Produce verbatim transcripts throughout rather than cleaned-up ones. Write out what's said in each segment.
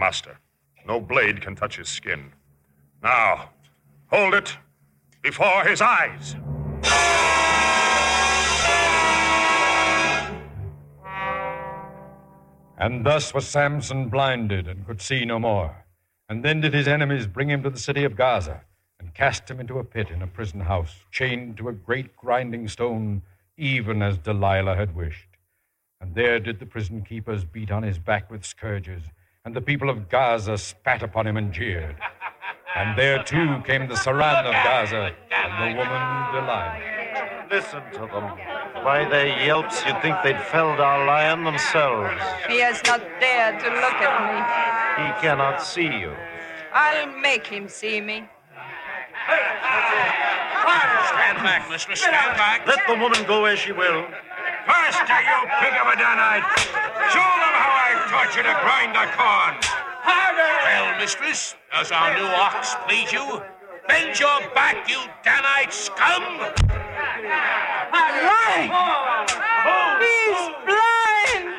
Master, no blade can touch his skin. Now, hold it before his eyes. And thus was Samson blinded and could see no more. And then did his enemies bring him to the city of Gaza and cast him into a pit in a prison house, chained to a great grinding stone, even as Delilah had wished. And there did the prison keepers beat on his back with scourges, and the people of Gaza spat upon him and jeered. And there, too, came the Saran of Gaza and the woman Delilah. Listen to them. By their yelps, you'd think they'd felled our lion themselves. He has not dared to look at me. He cannot see you. I'll make him see me. Stand back, mistress. Stand back. Let the woman go as she will. Faster, you pig of a Danite! Show them how I taught you to grind the corn! Well, mistress, does our new ox please you? Bend your back, you Danite scum! Blind! He's blind!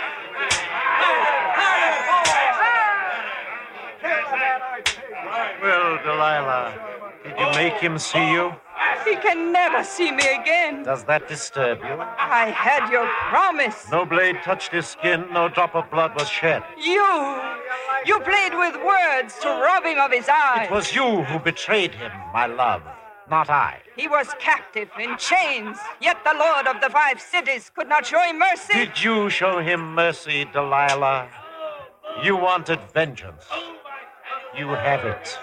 Well, Delilah, did you make him see you? He can never see me again. Does that disturb you? I had your promise. No blade touched his skin, no drop of blood was shed. You! You played with words to rob him of his eyes. It was you who betrayed him, my love, not I. He was captive in chains, yet the Lord of the Five Cities could not show him mercy. Did you show him mercy, Delilah? You wanted vengeance. You have it.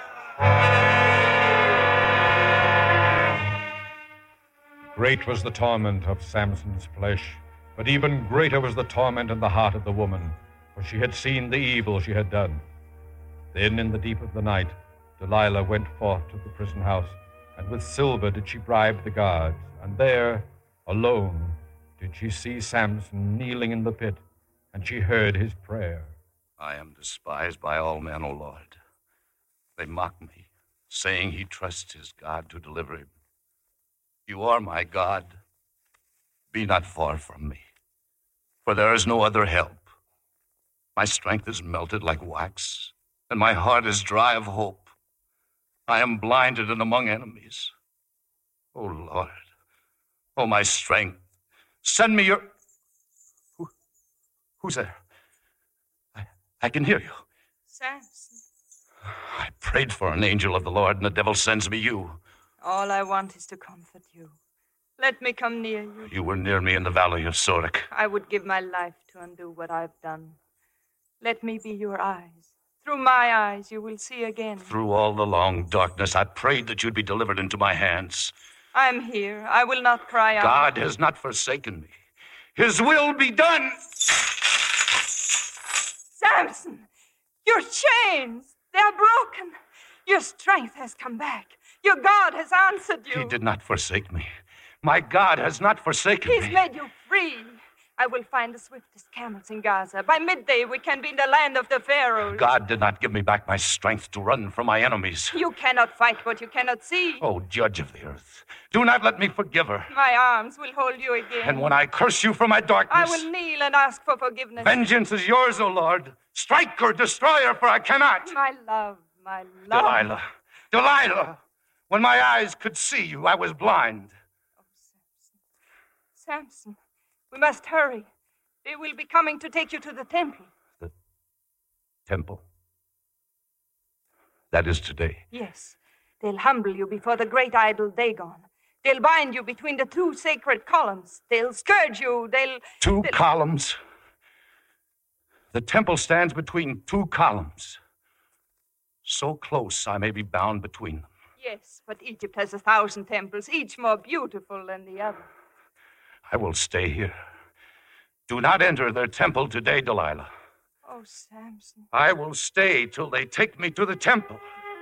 Great was the torment of Samson's flesh, but even greater was the torment in the heart of the woman, for she had seen the evil she had done. Then in the deep of the night, Delilah went forth to the prison house, and with silver did she bribe the guards, and there, alone, did she see Samson kneeling in the pit, and she heard his prayer. I am despised by all men, O Lord. They mock me, saying he trusts his God to deliver him. You are my God. Be not far from me, for there is no other help. My strength is melted like wax, and my heart is dry of hope. I am blinded and among enemies. O Lord, O my strength, send me your... Who, who's there? I, I can hear you. Samson. I prayed for an angel of the Lord, and the devil sends me you. All I want is to comfort you. Let me come near you. You were near me in the valley of Sorek. I would give my life to undo what I've done. Let me be your eyes. Through my eyes, you will see again. Through all the long darkness, I prayed that you'd be delivered into my hands. I'm here. I will not cry out. God has not forsaken me. His will be done. Samson, your chains, they are broken. Your strength has come back. Your God has answered you. He did not forsake me. My God has not forsaken He's me. He's made you free. I will find the swiftest camels in Gaza. By midday, we can be in the land of the pharaohs. God did not give me back my strength to run from my enemies. You cannot fight what you cannot see. Oh, judge of the earth, do not let me forgive her. My arms will hold you again. And when I curse you from my darkness, I will kneel and ask for forgiveness. Vengeance is yours, O Lord. Strike her, destroy her, for I cannot. My love, my love. Delilah, Delilah, when my eyes could see you, I was blind. Oh, Samson. Samson, we must hurry. They will be coming to take you to the temple. The temple? That is today. Yes. They'll humble you before the great idol Dagon. They'll bind you between the two sacred columns. They'll scourge you. They'll... Two they'll... columns? The temple stands between two columns. So close I may be bound between them. Yes, but Egypt has a thousand temples, each more beautiful than the other. I will stay here. Do not enter their temple today, Delilah. Oh, Samson. I will stay till they take me to the temple.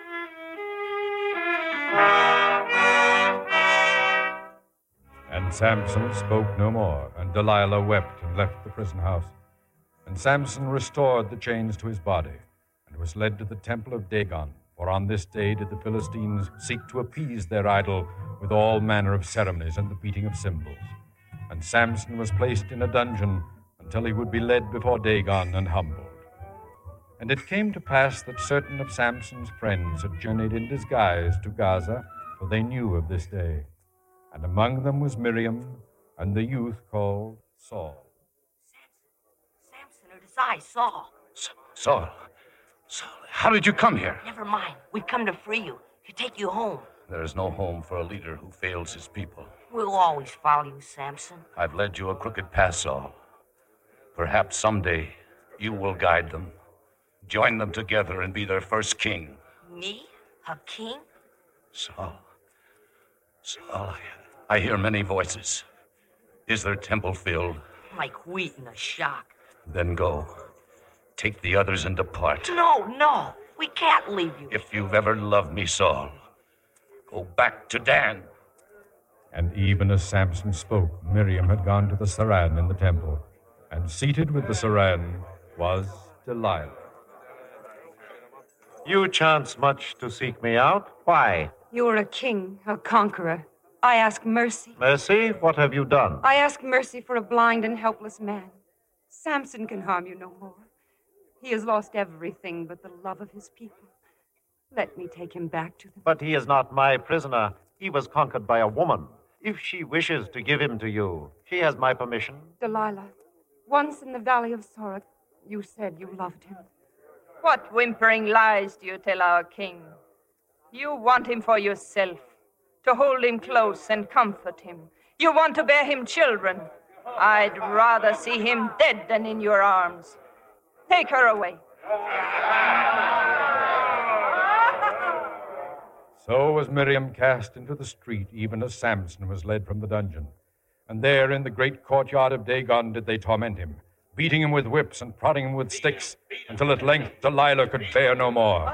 And Samson spoke no more, and Delilah wept and left the prison house. And Samson restored the chains to his body, and was led to the temple of Dagon, for on this day did the Philistines seek to appease their idol with all manner of ceremonies and the beating of cymbals. And Samson was placed in a dungeon until he would be led before Dagon and humbled. And it came to pass that certain of Samson's friends had journeyed in disguise to Gaza, for they knew of this day. And among them was Miriam and the youth called Saul. Samson, it is I, Saul. S- Saul, Saul, how did you come here? Never mind. We've come to free you, to take you home. There is no home for a leader who fails his people. We'll always follow you, Samson. I've led you a crooked path, Saul. Perhaps someday you will guide them, join them together, and be their first king. Me? A king? Saul, Saul, I, I hear many voices. Is their temple filled? Like wheat in a shock. Then go. Take the others and depart. No, no. We can't leave you. If you've ever loved me, Saul, go back to Dan. And even as Samson spoke, Miriam had gone to the Saran in the temple, and seated with the Saran was Delilah. You chance much to seek me out. Why? You're a king, a conqueror. I ask mercy. Mercy, what have you done? I ask mercy for a blind and helpless man. Samson can harm you no more. He has lost everything but the love of his people. Let me take him back to them. But he is not my prisoner. He was conquered by a woman. If she wishes to give him to you, she has my permission. Delilah, once in the valley of Sorek, you said you loved him. What whimpering lies do you tell our king? You want him for yourself, to hold him close and comfort him. You want to bear him children. I'd rather see him dead than in your arms. Take her away. So was Miriam cast into the street, even as Samson was led from the dungeon. And there in the great courtyard of Dagon did they torment him, beating him with whips and prodding him with sticks, until at length Delilah could bear no more.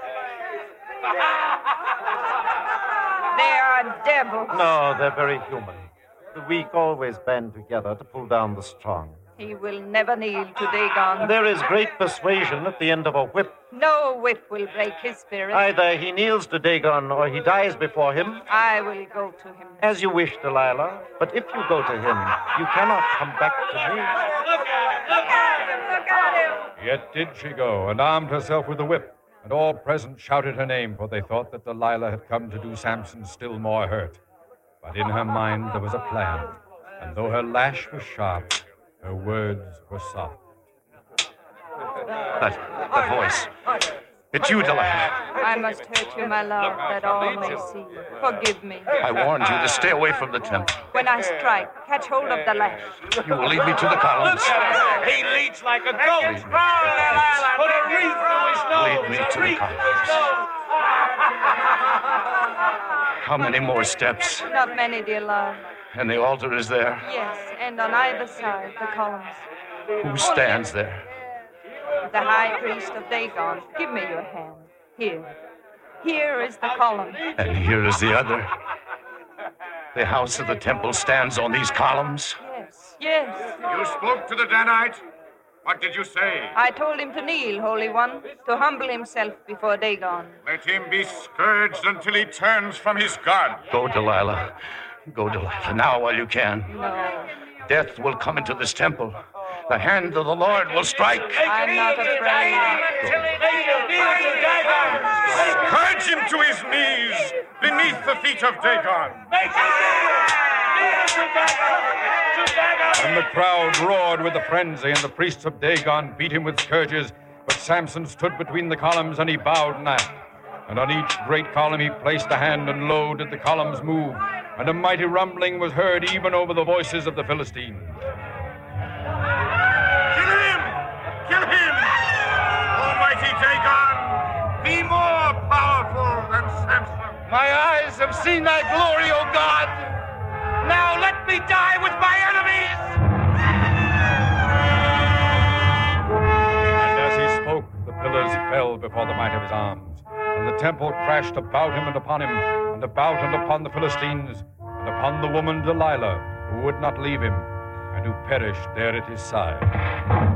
They are devils. No, they're very human. The weak always band together to pull down the strong. He will never kneel to Dagon. There is great persuasion at the end of a whip. No whip will break his spirit. Either he kneels to Dagon or he dies before him. I will go to him. As you wish, Delilah. But if you go to him, you cannot come back to me. Look at him! Look at him! Yet did she go, and armed herself with a whip, and all present shouted her name, for they thought that Delilah had come to do Samson still more hurt. But in her mind there was a plan, and though her lash was sharp, her words were soft. That, that voice. It's you, Delilah. I must hurt you, my love, that all may see. Forgive me. I warned you to stay away from the temple. When I strike, catch hold of the lash. You will lead me to the columns. He leads like a goat. Put a wreath through his nose. Lead me to the columns. How many more steps? Not many, dear love. And the altar is there. Yes, and on either side, the columns. Who stands there? The high priest of Dagon. Give me your hand. Here. Here is the column. And here is the other. The house of the temple stands on these columns. Yes, yes. You spoke to the Danite? What did you say? I told him to kneel, Holy One, to humble himself before Dagon. Let him be scourged until he turns from his God. Go, Delilah. Go, Delilah, now while you can. No. Death will come into this temple. The hand of the Lord will strike. I'm not afraid. Scourge him to his knees beneath the feet of Dagon. And the crowd roared with the frenzy, and the priests of Dagon beat him with scourges. But Samson stood between the columns, and he bowed not. And on each great column he placed a hand, and lo, did the columns move, and a mighty rumbling was heard even over the voices of the Philistines. Kill him! Kill him! Almighty Dagon, be more powerful than Samson. My eyes have seen thy glory, O God. Now let me die with my enemies. And as he spoke, the pillars fell before the might of his arms, and the temple crashed about him and upon him, and about and upon the Philistines, and upon the woman Delilah, who would not leave him, and who perished there at his side.